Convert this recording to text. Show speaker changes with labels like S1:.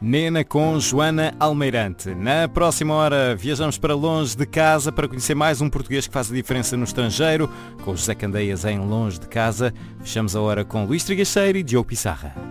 S1: Nena com Joana Almeirante. Na próxima hora viajamos para longe de casa para conhecer mais um português que faz a diferença no estrangeiro, com José Candeias em Longe de Casa. Fechamos a hora com Luís Trigacheiro e Diogo Pissarra.